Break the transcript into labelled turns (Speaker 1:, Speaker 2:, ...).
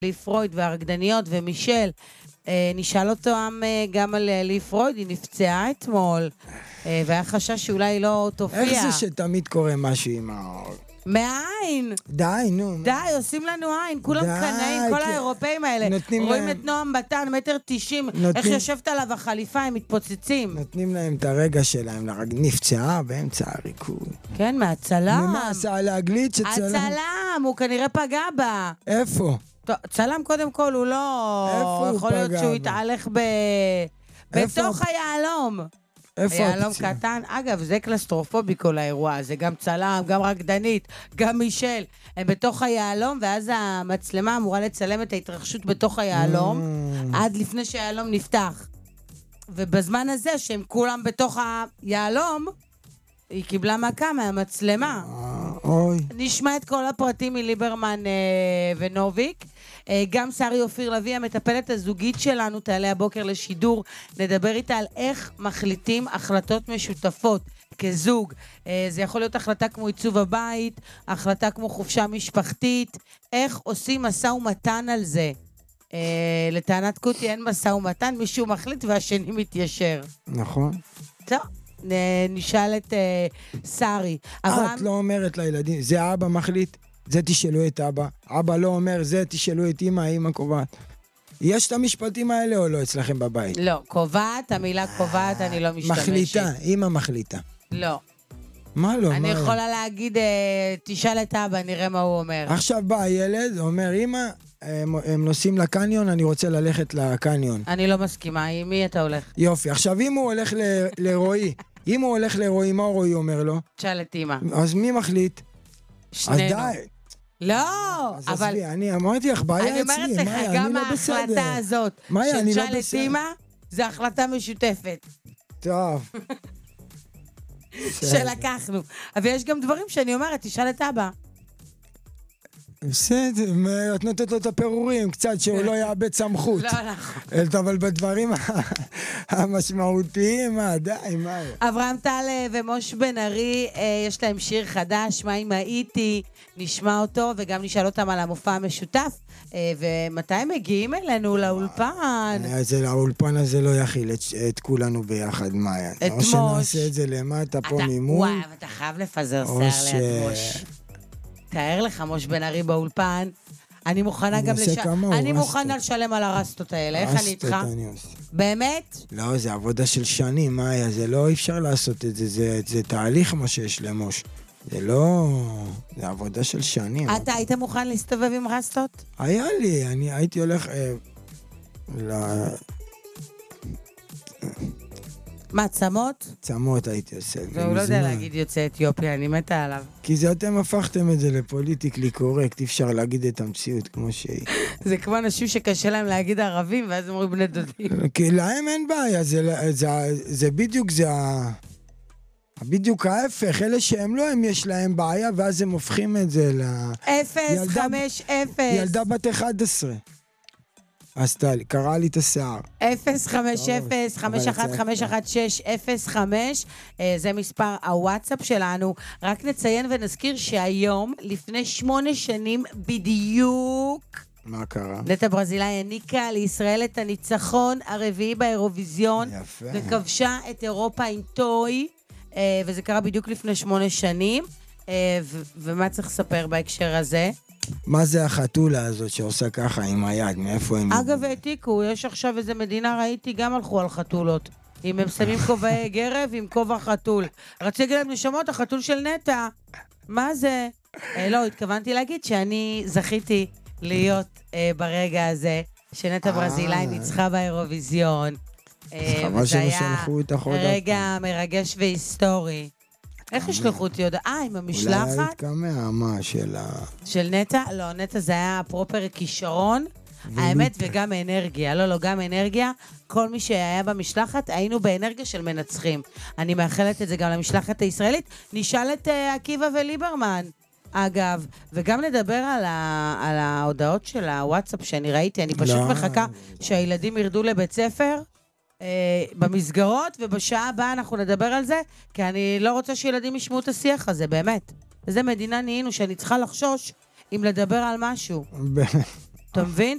Speaker 1: לי פרויד והרקדניות ומישל, נשאל אותם גם על לי פרויד, היא נפצעה אתמול, והיה חשש שאולי לא תופיע.
Speaker 2: איך זה שתמיד קורה משהו עם האור?
Speaker 1: מהעין.
Speaker 2: די, נו.
Speaker 1: די, עושים לנו עין, כולם קנאים, כל האירופאים האלה. רואים את נועם בתן, 1.90 מטר, איך יושבת עליו החליפה, הם מתפוצצים.
Speaker 2: נותנים להם את הרגע שלהם, נפצעה באמצע הריקוד.
Speaker 1: כן, מהצלם.
Speaker 2: ומה עשה להגליד שצלם?
Speaker 1: הצלם, הוא כנראה פגע בה.
Speaker 2: איפה?
Speaker 1: צלם קודם כל הוא לא...
Speaker 2: איפה הוא פגע בה?
Speaker 1: יכול להיות שהוא יתהלך בתוך היעלום. יעלום קטן. אגב, זה קלסטרופובי כל האירוע. זה גם צלם, גם רקדנית, גם מישל. הם בתוך היעלום, ואז המצלמה אמורה לצלם את ההתרחשות בתוך היעלום, עד לפני שהיעלום נפתח. ובזמן הזה, שהם כולם בתוך היעלום, היא קיבלה מכה מהמצלמה.
Speaker 2: אוי.
Speaker 1: נשמע את כל הפרטים מליברמן ונוביק. גם שרי אופיר לוי, המטפלת הזוגית שלנו, תעלה הבוקר לשידור. נדבר איתה על איך מחליטים החלטות משותפות כזוג. זה יכול להיות החלטה כמו עיצוב הבית, החלטה כמו חופשה משפחתית. איך עושים משא ומתן על זה? לטענת קוטי אין משא ומתן, מישהו מחליט והשני מתיישר.
Speaker 2: נכון.
Speaker 1: טוב. נשאל את שרי.
Speaker 2: את לא אומרת לילדים, זה אבא מחליט, זה תשאלו את אבא. אבא לא אומר, זה תשאלו את אמא, אמא קובעת. יש את המשפטים האלה או לא אצלכם בבית?
Speaker 1: לא, קובעת, המילה קובעת, אני לא משתמשת.
Speaker 2: מחליטה, אמא מחליטה.
Speaker 1: לא.
Speaker 2: מה לא?
Speaker 1: אני יכולה להגיד, תשאל את אבא, נראה מה הוא אומר.
Speaker 2: עכשיו בא הילד, אומר, אמא, הם נוסעים לקניון, אני רוצה ללכת לקניון.
Speaker 1: אני לא מסכימה, עם מי אתה הולך?
Speaker 2: יופי, עכשיו אם הוא הולך לרועי, אם הוא הולך לרועי, מה רועי אומר לו?
Speaker 1: תשאל את אמא.
Speaker 2: אז מי מחליט?
Speaker 1: שנינו.
Speaker 2: אז די.
Speaker 1: לא,
Speaker 2: אז
Speaker 1: אבל...
Speaker 2: עזבי, אני אמרתי לך, בעיה אצלי,
Speaker 1: אני אומרת לך, גם ההחלטה הזאת, שתשאל את אמא, זה החלטה משותפת.
Speaker 2: טוב.
Speaker 1: שלקחנו. אבל יש גם דברים שאני אומרת, תשאל את אבא.
Speaker 2: בסדר, את נותנת לו את הפירורים, קצת שהוא לא יאבד סמכות.
Speaker 1: לא, נכון.
Speaker 2: אבל בדברים המשמעותיים, די, מה?
Speaker 1: אברהם טל ומוש בן ארי, יש להם שיר חדש, מה אם הייתי, נשמע אותו, וגם נשאל אותם על המופע המשותף, ומתי הם מגיעים אלינו לאולפן?
Speaker 2: האולפן הזה לא יכיל את כולנו ביחד, מאיה.
Speaker 1: את
Speaker 2: מוש. או שנעשה את זה למטה פה ממול.
Speaker 1: וואי, אתה חייב לפזר שיער ליד מוש. תאר לך מוש בן ארי באולפן, אני מוכנה גם אני מוכנה לשלם על הרסטות האלה, איך אני איתך? באמת?
Speaker 2: לא, זה עבודה של שנים, מאיה, זה לא אפשר לעשות את זה, זה תהליך מה שיש למוש. זה לא... זה עבודה של שנים.
Speaker 1: אתה היית מוכן להסתובב עם רסטות?
Speaker 2: היה לי, אני הייתי הולך...
Speaker 1: מה, צמות?
Speaker 2: צמות הייתי עושה.
Speaker 1: והוא לא יודע להגיד יוצא אתיופיה, אני מתה עליו.
Speaker 2: כי זה אתם הפכתם את זה לפוליטיקלי קורקט, אי אפשר להגיד את המציאות כמו שהיא.
Speaker 1: זה כמו אנשים שקשה להם להגיד ערבים, ואז אומרים בני דודים.
Speaker 2: כי להם אין בעיה, זה בדיוק, בדיוק ההפך, אלה שהם לא, הם יש להם בעיה, ואז הם הופכים את זה
Speaker 1: 050.
Speaker 2: ילדה בת 11. אז קרא לי את השיער.
Speaker 1: 050-5151605, זה מספר הוואטסאפ שלנו. רק נציין ונזכיר שהיום, לפני 8 שנים בדיוק,
Speaker 2: מה קרה?
Speaker 1: נטע ברזילאי העניקה לישראל את הניצחון הרביעי באירוויזיון, וכבשה את אירופה עם טוי, וזה קרה בדיוק לפני 8 שנים, ומה צריך לספר בהקשר הזה?
Speaker 2: מה זה החתולה הזאת שעושה ככה עם היד? מאיפה הם...
Speaker 1: אגב, העתיקו, יש עכשיו איזה מדינה, ראיתי, גם הלכו על חתולות. אם הם שמים כובעי גרב עם כובע חתול. רציתי להגיד להם נשמות, החתול של נטע. מה זה? לא, התכוונתי להגיד שאני זכיתי להיות ברגע הזה, שנטע ברזילאי ניצחה באירוויזיון.
Speaker 2: חבל שלחו את החודה.
Speaker 1: רגע מרגש והיסטורי. איך ישלחו אותי עוד? עם המשלחת?
Speaker 2: אולי להתקמע, מה,
Speaker 1: של נטע? לא, נטע זה היה פרופר כישרון, האמת, וגם אנרגיה. לא, גם אנרגיה. כל מי שהיה במשלחת, היינו באנרגיה של מנצחים. אני מאחלת את זה גם למשלחת הישראלית. נשאל את עקיבא וליברמן, אגב, וגם נדבר על ההודעות של הוואטסאפ שאני ראיתי. אני פשוט מחכה שהילדים ירדו לבית ספר, במסגרות, ובשעה הבאה אנחנו נדבר על זה, כי אני לא רוצה שילדים ישמעו את השיח הזה, באמת. איזה מדינה נהיינו שאני צריכה לחשוש אם לדבר על משהו. אתה מבין?